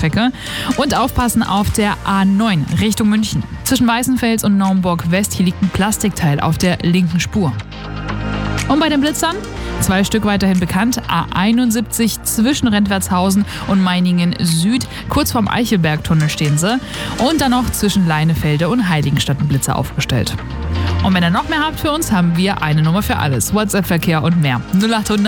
Strecke. Und aufpassen auf der A9 Richtung München. Zwischen Weißenfels und Naumburg West, hier liegt ein Plastikteil auf der linken Spur. Und bei den Blitzern, 2 Stück weiterhin bekannt, A71 zwischen Rentwertshausen und Meiningen Süd, kurz vorm Eichelbergtunnel stehen sie. Und dann noch zwischen Leinefelde und Heiligenstadt ein Blitzer aufgestellt. Und wenn ihr noch mehr habt für uns, haben wir eine Nummer für alles. WhatsApp-Verkehr und mehr. 0800